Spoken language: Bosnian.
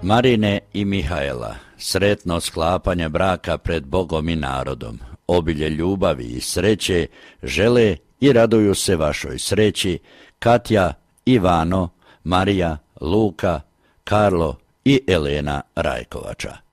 Marine i Mihaela, sretno sklapanje braka pred Bogom i narodom, obilje ljubavi i sreće, žele i raduju se vašoj sreći Katja, Ivano, Marija, Luka, Karlo i Elena Rajkovača.